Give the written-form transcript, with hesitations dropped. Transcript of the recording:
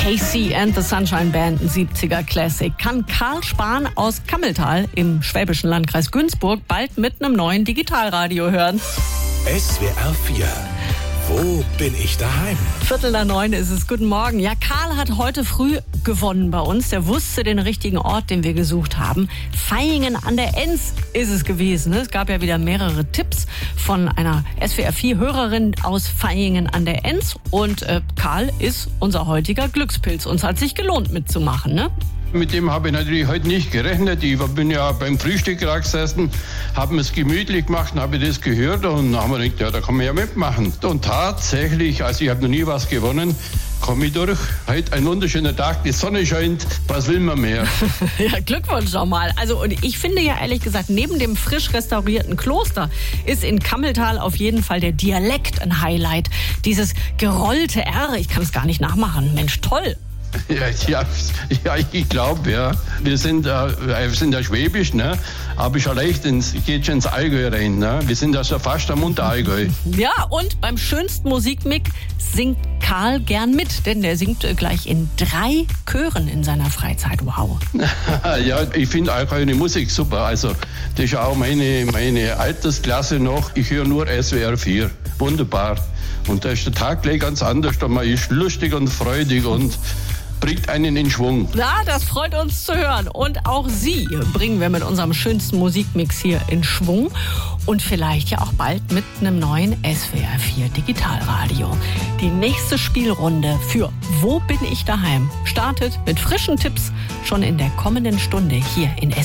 KC and the Sunshine Band, ein 70er Classic. Kann Karl Spahn aus Kammeltal im schwäbischen Landkreis Günzburg bald mit einem neuen Digitalradio hören. SWR 4. Wo bin ich daheim? 8:45 ist es. Guten Morgen. Ja, Karl hat heute früh gewonnen bei uns. Der wusste den richtigen Ort, den wir gesucht haben. Vaihingen an der Enz ist es gewesen. Es gab ja wieder mehrere Tipps von einer SWR 4-Hörerin aus Vaihingen an der Enz. Und Karl ist unser heutiger Glückspilz. Uns hat sich gelohnt mitzumachen, ne? Mit dem habe ich natürlich heute nicht gerechnet. Ich bin ja beim Frühstück gerade gesessen, habe mir es gemütlich gemacht und habe das gehört und dann haben wir gedacht, ja, da kann man ja mitmachen. Und tatsächlich, also ich habe noch nie was gewonnen, komme ich durch. Heute ein wunderschöner Tag, die Sonne scheint, was will man mehr? Ja, Glückwunsch nochmal. Also und ich finde ja ehrlich gesagt, neben dem frisch restaurierten Kloster ist in Kammeltal auf jeden Fall der Dialekt ein Highlight. Dieses gerollte R, ich kann es gar nicht nachmachen. Mensch, toll. Ja, ich glaube, ja. Wir sind ja schwäbisch, ne? Aber geht schon ins Allgäu rein, ne? Wir sind ja schon fast am Unterallgäu. Ja, und beim schönsten Musikmix singt Karl gern mit, denn der singt gleich in 3 Chören in seiner Freizeit. Wow. Ja, ich finde allgäuische Musik super. Also, das ist auch meine Altersklasse noch. Ich höre nur SWR 4. Wunderbar. Und da ist der Tag gleich ganz anders. Man ist lustig und freudig und bringt einen in Schwung. Na, das freut uns zu hören. Und auch Sie bringen wir mit unserem schönsten Musikmix hier in Schwung. Und vielleicht ja auch bald mit einem neuen SWR 4 Digitalradio. Die nächste Spielrunde für Wo bin ich daheim startet mit frischen Tipps schon in der kommenden Stunde hier in